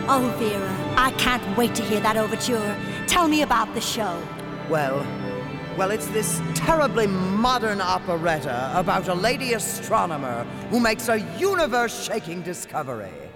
Oh, Vera, I can't wait to hear that overture. Tell me about the show. Well, it's this terribly modern operetta about a lady astronomer who makes a universe-shaking discovery.